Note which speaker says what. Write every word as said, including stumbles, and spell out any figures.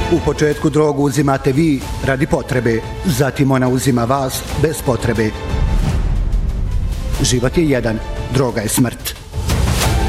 Speaker 1: U početku drogu uzimate vi radi potrebe, zatim ona uzima vas bez potrebe. Život je jedan, droga je smrt.